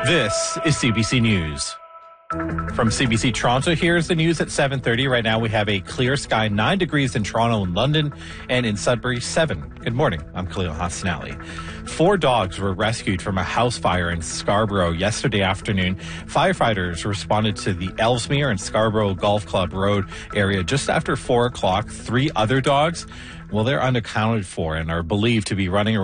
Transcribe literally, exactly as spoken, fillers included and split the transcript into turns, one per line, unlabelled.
This is C B C News. From C B C Toronto, here's the news at seven thirty. Right now we have a clear sky, nine degrees in Toronto and London, and in Sudbury, seven. Good morning. I'm Khalil Hassanali. Four dogs were rescued from a house fire in Scarborough yesterday afternoon. Firefighters responded to the Ellesmere and Scarborough Golf Club Road area just after four o'clock. Three other dogs, well, they're unaccounted for and are believed to be running around